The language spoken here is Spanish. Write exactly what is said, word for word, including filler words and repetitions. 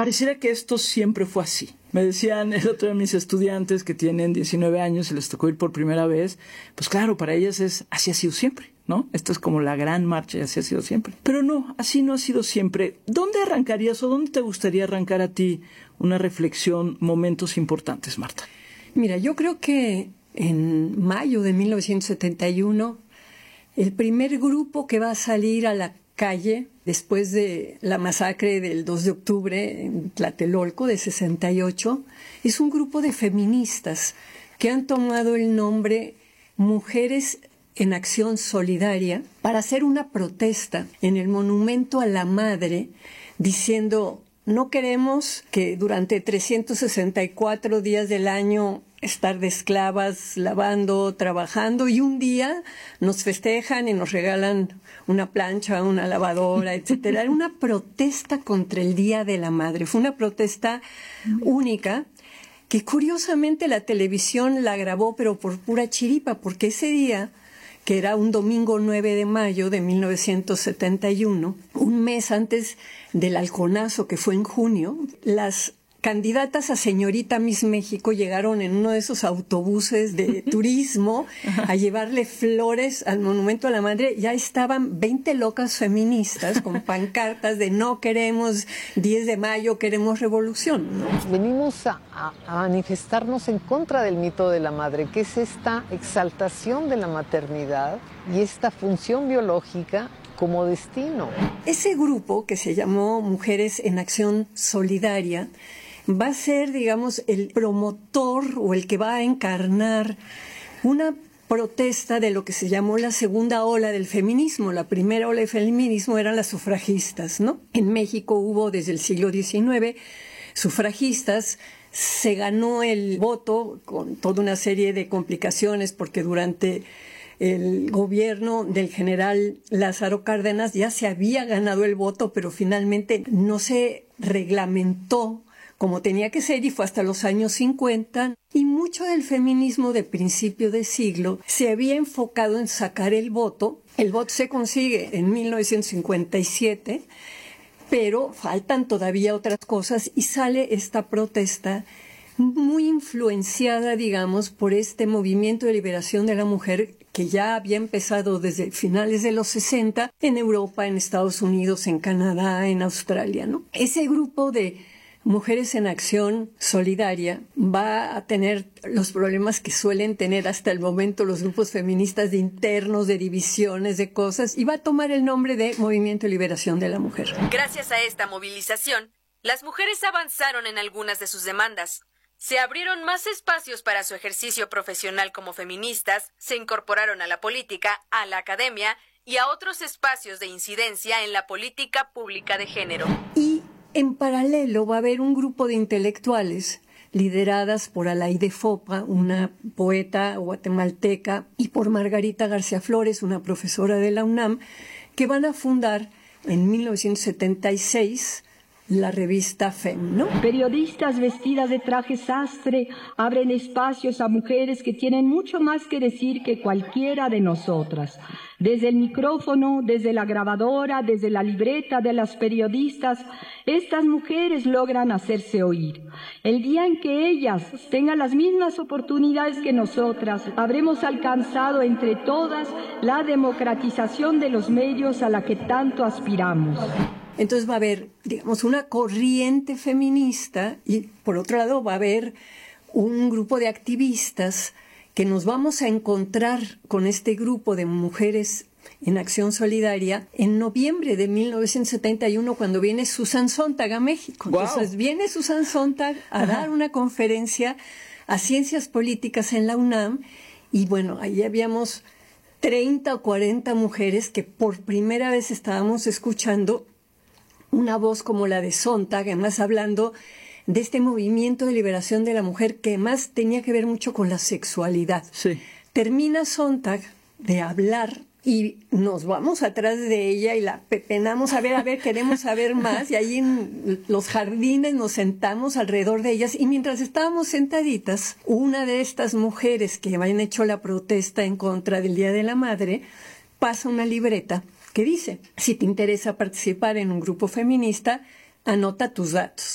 pareciera que esto siempre fue así. Me decían el otro de mis estudiantes que tienen diecinueve años y les tocó ir por primera vez, pues claro, para ellas es así ha sido siempre, ¿no? Esto es como la gran marcha y así ha sido siempre. Pero no, así no ha sido siempre. ¿Dónde arrancarías o dónde te gustaría arrancar a ti una reflexión, momentos importantes, Marta? Mira, yo creo que en mayo de mil novecientos setenta y uno, el primer grupo que va a salir a la calle después de la masacre del dos de octubre en Tlatelolco de sesenta y ocho, es un grupo de feministas que han tomado el nombre Mujeres en Acción Solidaria para hacer una protesta en el Monumento a la Madre diciendo: no queremos que durante trescientos sesenta y cuatro días del año estar de esclavas, lavando, trabajando, y un día nos festejan y nos regalan una plancha, una lavadora, etcétera. Era una protesta contra el Día de la Madre. Fue una protesta única que curiosamente la televisión la grabó, pero por pura chiripa, porque ese día, que era un domingo nueve de mayo de mil novecientos setenta y uno, un mes antes del halconazo que fue en junio, las candidatas a señorita Miss México llegaron en uno de esos autobuses de turismo a llevarle flores al Monumento a la Madre. Ya estaban veinte locas feministas con pancartas de no queremos diez de mayo, queremos revolución, ¿no? Venimos a, a, a manifestarnos en contra del mito de la madre, que es esta exaltación de la maternidad y esta función biológica como destino. Ese grupo, que se llamó Mujeres en Acción Solidaria, va a ser, digamos, el promotor o el que va a encarnar una protesta de lo que se llamó la segunda ola del feminismo. La primera ola del feminismo eran las sufragistas, ¿no? En México hubo desde el siglo diecinueve sufragistas. Se ganó el voto con toda una serie de complicaciones porque durante el gobierno del general Lázaro Cárdenas ya se había ganado el voto, pero finalmente no se reglamentó como tenía que ser, y fue hasta los años cincuenta, y mucho del feminismo de principio de siglo se había enfocado en sacar el voto. El voto se consigue en mil novecientos cincuenta y siete, pero faltan todavía otras cosas, y sale esta protesta muy influenciada, digamos, por este movimiento de liberación de la mujer que ya había empezado desde finales de los sesenta en Europa, en Estados Unidos, en Canadá, en Australia, ¿no? Ese grupo de Mujeres en Acción Solidaria va a tener los problemas que suelen tener hasta el momento los grupos feministas de internos, de divisiones, de cosas, y va a tomar el nombre de Movimiento de Liberación de la Mujer. Gracias a esta movilización, las mujeres avanzaron en algunas de sus demandas. Se abrieron más espacios para su ejercicio profesional como feministas, se incorporaron a la política, a la academia y a otros espacios de incidencia en la política pública de género. Y en paralelo va a haber un grupo de intelectuales lideradas por Alaide Fopa, una poeta guatemalteca, y por Margarita García Flores, una profesora de la UNAM, que van a fundar en mil novecientos setenta y seis la revista FEM, ¿no? Periodistas vestidas de traje sastre abren espacios a mujeres que tienen mucho más que decir que cualquiera de nosotras. Desde el micrófono, desde la grabadora, desde la libreta de las periodistas, estas mujeres logran hacerse oír. El día en que ellas tengan las mismas oportunidades que nosotras, habremos alcanzado entre todas la democratización de los medios a la que tanto aspiramos. Entonces va a haber, digamos, una corriente feminista y, por otro lado, va a haber un grupo de activistas que nos vamos a encontrar con este grupo de Mujeres en Acción Solidaria en noviembre de mil novecientos setenta y uno, cuando viene Susan Sontag a México. Wow. Entonces viene Susan Sontag a Ajá. dar una conferencia a Ciencias Políticas en la UNAM, y bueno, ahí habíamos treinta o cuarenta mujeres que por primera vez estábamos escuchando una voz como la de Sontag, además hablando de este movimiento de liberación de la mujer que más tenía que ver mucho con la sexualidad. Sí. Termina Sontag de hablar y nos vamos atrás de ella y la pepenamos, a ver, a ver, queremos saber más, y ahí en los jardines nos sentamos alrededor de ellas, y mientras estábamos sentaditas, una de estas mujeres que habían hecho la protesta en contra del Día de la Madre pasa una libreta que dice: si te interesa participar en un grupo feminista, anota tus datos.